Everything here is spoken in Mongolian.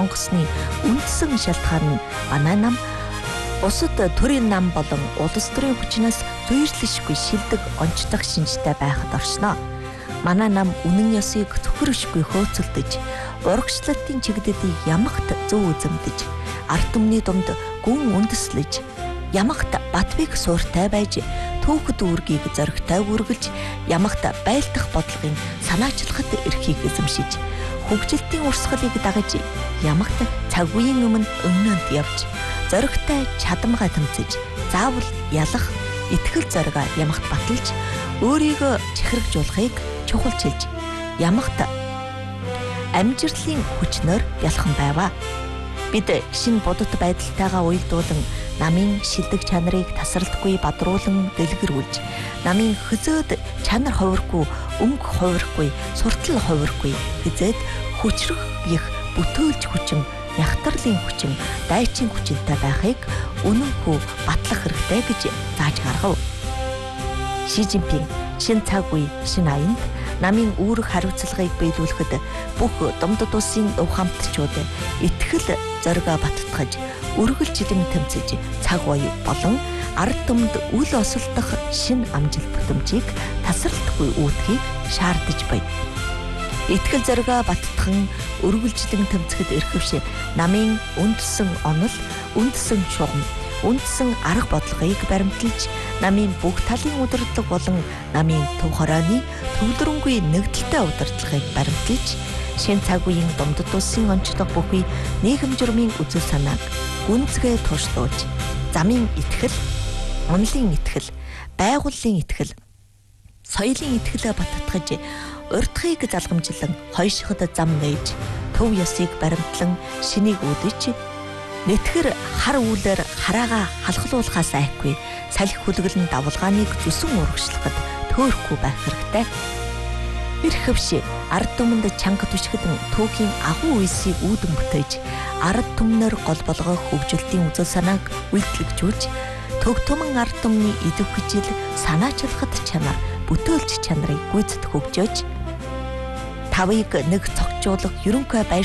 сонгосны үндсэн шалтгаан нь манай нам бусад төрийн нам болон улс төрийн хүчнээс зүйрлэшгүй шилдэг онцлог шинжтэй байхад оршно. Манай нам үнэн ёсыг төхөрөшгүй хөөцөлдөж, урагшлалтын чигдэдийг ямагт зөв үзэмдэж, ард түмний дунд гүн үндэслэж, ямагт батбыг сууртай байж, түүхэд үүргийг зоригтой үргэлж, ямагт байлдах бодлогын санаачлахад эрхийг эзэмшиж, хөгжилтийн урсгалыг дагаж, ямагт цаг үеийн өмнө өмнөнд явж, зоригтой чадамгаа тэмцэж, заавал ялах, итгэл зоригаа ямагт баталж, өөрийгөө чихрэгжуулахыг чухалчилж, ямагт амжилтлын хүчнээр ялхан байваа. Бид шинэ бодит байдалтайгаа уялдуулан намын шилдэг чанарыг тасралтгүй бадруулан дэлгэрүүлж, намын хөзөөд чанар хувирахгүй, өнгө хувирахгүй, суртал хувирахгүй хизээд хүчрэх их бүтөөлж хүчин, ягтарлын хүчин, дайчин хүчинтэй байхыг үнэнхүү батлах хэрэгтэй гэж зааж гаргав. Ши Жинпинг шинэ цаг үе, шинэ аянд намын үүрэг хариуцлагыг биелүүлэхэд бүх Думдад улсын ухаамтчууд итгэл зоригоо баттгаж, үргэлжлэн тэмцэж, цаг үе болон ард түмэнд үл осолдох шинэ амжилт бүтэмжийг тасралтгүй үүдхийг шаардаж байна. Итгэл зоригоо баттган үргэлжлэн тэмцэхэд эрхэвшээ намын үндсэн онол, үндсэн шугам, үндсэн арга бодлогыг баримталж, намын бүх талын удирдлага болон намын төв хорооны төвлөрөнгүй нэгдэлтэй удирдлагыг баримталж, шинэ цаг үеийн Думдад улсын онцлог бүхий нийгэм журмын үзэл санааг гүнзгий туршлуулж, замын итгэл, онлын итгэл, байгууллын итгэл, соёлын итгэлээ баттгаж, урдхыг залгамжлан хойшиход зам нээж, төв ёсыг баримтлан шинийг үүдэж, нэтгэр хар үүлээр хараагаа халахлуулахаас айхгүй, салхи хүлгэлэн давалгааныг зүсэн урагшлахад төөрөхгүй байх хэрэгтэй. Эрхэвшээ ард түмэнд чанга түшгэдэн түүхийн агуу үйлсийг үүдэн бүтээж, ард түмнэр гол болгох хөгжилтийн үзэл санааг үйлдэлгжүүлж, төг түмэн ард түмний идэв хүчил, санаачлахад чанар, бүтөөлч чанарыг гүйцэд хөгжөөж, тавыг нэг цогцжуулах ерөнхий байр